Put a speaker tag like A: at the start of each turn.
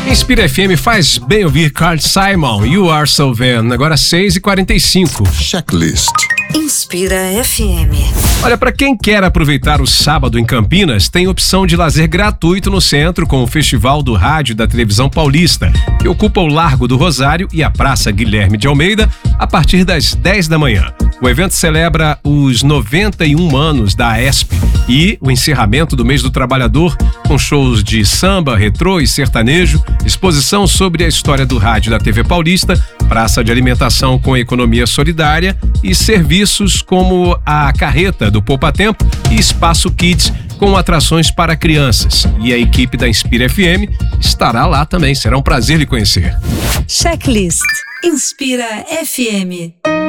A: Inspira FM faz bem ouvir Carl Simon, You Are So Vain, agora 6h45.
B: Checklist.
C: Inspira FM.
A: Olha, para quem quer aproveitar o sábado em Campinas, tem opção de lazer gratuito no centro com o Festival do Rádio e da Televisão Paulista, que ocupa o Largo do Rosário e a Praça Guilherme de Almeida a partir das 10 da manhã. O evento celebra os 91 anos da AESP e o encerramento do mês do trabalhador, com shows de samba, retrô e sertanejo, exposição sobre a história do rádio da TV Paulista, praça de alimentação com economia solidária e serviços como a carreta do Poupa Tempo e Espaço Kids com atrações para crianças. E a equipe da Inspira FM estará lá também. Será um prazer lhe conhecer.
C: Checklist. Inspira FM.